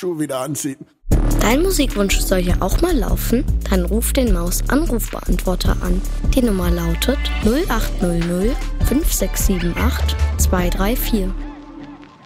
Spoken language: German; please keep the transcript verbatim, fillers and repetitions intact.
Hausschuhe wieder anziehen. Dein Musikwunsch soll ja auch mal laufen? Dann ruf den Maus-Anrufbeantworter an. Die Nummer lautet null acht null null fünf sechs sieben acht zwei drei vier.